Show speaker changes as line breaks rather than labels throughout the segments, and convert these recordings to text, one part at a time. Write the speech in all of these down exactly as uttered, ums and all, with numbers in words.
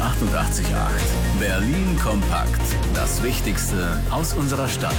achtundachtzig Komma acht. Berlin kompakt. Das Wichtigste aus unserer Stadt.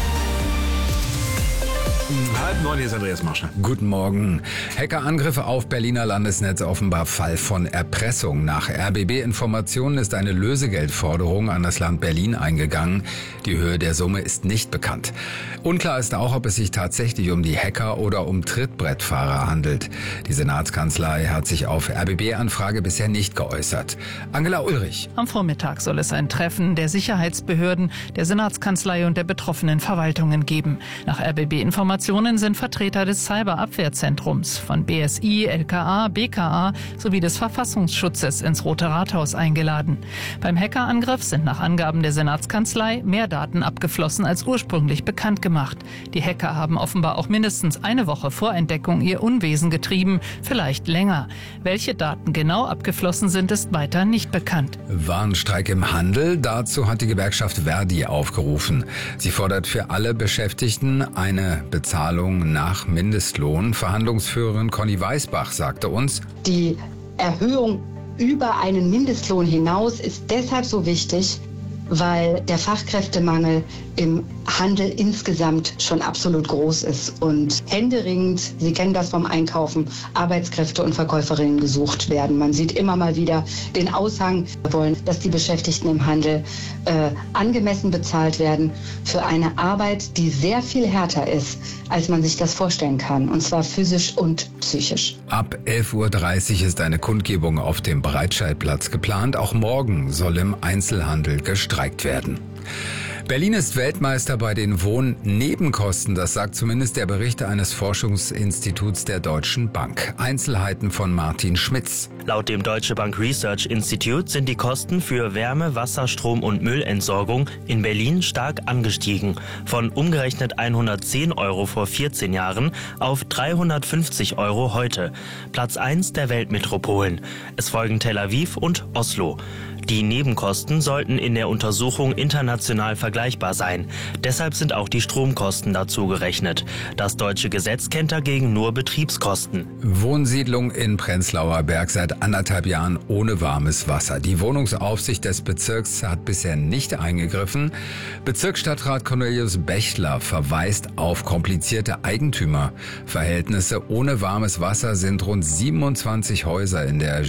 Halb neun, hier ist Andreas Marschner.
Guten Morgen. Hackerangriffe auf Berliner Landesnetz, offenbar Fall von Erpressung. Nach R B B-Informationen ist eine Lösegeldforderung an das Land Berlin eingegangen. Die Höhe der Summe ist nicht bekannt. Unklar ist auch, ob es sich tatsächlich um die Hacker oder um Trittbrettfahrer handelt. Die Senatskanzlei hat sich auf R B B-Anfrage bisher nicht geäußert. Angela Ulrich.
Am Vormittag soll es ein Treffen der Sicherheitsbehörden, der Senatskanzlei und der betroffenen Verwaltungen geben. Nach R B B-Informationen sind Vertreter des Cyberabwehrzentrums von B S I, L K A, B K A sowie des Verfassungsschutzes ins Rote Rathaus eingeladen. Beim Hackerangriff sind nach Angaben der Senatskanzlei mehr Daten abgeflossen als ursprünglich bekannt gemacht. Die Hacker haben offenbar auch mindestens eine Woche vor Entdeckung ihr Unwesen getrieben, vielleicht länger. Welche Daten genau abgeflossen sind, ist weiter nicht bekannt.
Warnstreik im Handel. Dazu hat die Gewerkschaft Verdi aufgerufen. Sie fordert für alle Beschäftigten eine Bezahlung nach Mindestlohn. Verhandlungsführerin Conny Weißbach sagte uns:
Die Erhöhung über einen Mindestlohn hinaus ist deshalb so wichtig, weil der Fachkräftemangel im Handel insgesamt schon absolut groß ist und händeringend, Sie kennen das vom Einkaufen, Arbeitskräfte und Verkäuferinnen gesucht werden. Man sieht immer mal wieder den Aushang, wir wollen, dass die Beschäftigten im Handel äh, angemessen bezahlt werden für eine Arbeit, die sehr viel härter ist, als man sich das vorstellen kann, und zwar physisch und psychisch.
Ab elf Uhr dreißig ist eine Kundgebung auf dem Breitscheidplatz geplant. Auch morgen soll im Einzelhandel gestreikt werden. Berlin ist Weltmeister bei den Wohnnebenkosten, das sagt zumindest der Bericht eines Forschungsinstituts der Deutschen Bank. Einzelheiten von Martin Schmitz.
Laut dem Deutsche Bank Research Institute sind die Kosten für Wärme, Wasser, Strom und Müllentsorgung in Berlin stark angestiegen. Von umgerechnet hundertzehn Euro vor vierzehn Jahren auf dreihundertfünfzig Euro heute. Platz eins der Weltmetropolen. Es folgen Tel Aviv und Oslo. Die Nebenkosten sollten in der Untersuchung international vergleichbar sein. Deshalb sind auch die Stromkosten dazu gerechnet. Das deutsche Gesetz kennt dagegen nur Betriebskosten.
Wohnsiedlung in Prenzlauer Berg seit anderthalb Jahren ohne warmes Wasser. Die Wohnungsaufsicht des Bezirks hat bisher nicht eingegriffen. Bezirksstadtrat Cornelius Bächler verweist auf komplizierte Eigentümerverhältnisse. Ohne warmes Wasser sind rund siebenundzwanzig Häuser in der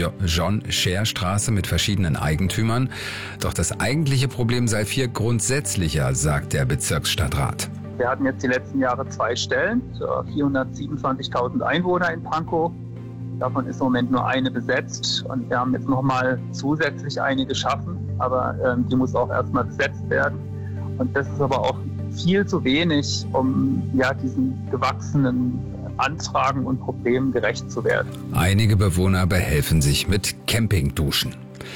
John-Scher-Straße mit verschiedenen Eigentümern. Doch das eigentliche Problem sei viel grundsätzlicher, sagt der Bezirksstadtrat.
Wir hatten jetzt die letzten Jahre zwei Stellen, vierhundertsiebenundzwanzigtausend Einwohner in Pankow. Davon ist im Moment nur eine besetzt und wir haben jetzt nochmal zusätzlich eine geschaffen, aber ähm, die muss auch erstmal besetzt werden. Und das ist aber auch viel zu wenig, um ja, diesen gewachsenen Anfragen und Problemen gerecht zu werden.
Einige Bewohner behelfen sich mit Campingduschen.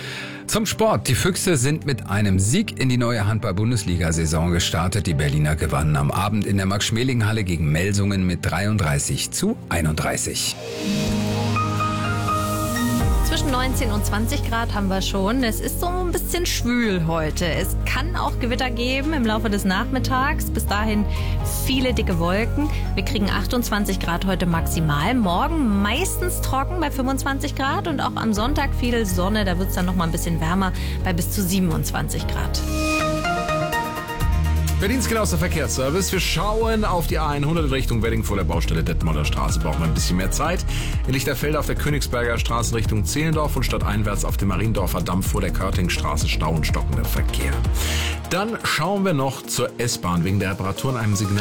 Zum Sport. Die Füchse sind mit einem Sieg in die neue Handball-Bundesliga-Saison gestartet. Die Berliner gewannen am Abend in der Max-Schmeling-Halle gegen Melsungen mit dreiunddreißig zu einunddreißig.
Zwischen neunzehn und zwanzig Grad haben wir schon. Es ist so ein bisschen schwül heute. Es kann auch Gewitter geben im Laufe des Nachmittags. Bis dahin viele dicke Wolken. Wir kriegen achtundzwanzig Grad heute maximal. Morgen meistens trocken bei fünfundzwanzig Grad und auch am Sonntag viel Sonne. Da wird es dann noch mal ein bisschen wärmer bei bis zu siebenundzwanzig Grad.
Berlins genauester Verkehrsservice. Wir schauen auf die A hundert in Richtung Wedding vor der Baustelle Detmolder Straße. Brauchen wir ein bisschen mehr Zeit. In Lichterfelde auf der Königsberger Straße Richtung Zehlendorf und stadteinwärts auf dem Mariendorfer Damm vor der Körtingstraße Stau und stockender Verkehr. Dann schauen wir noch zur S-Bahn wegen der Reparatur an einem Signal.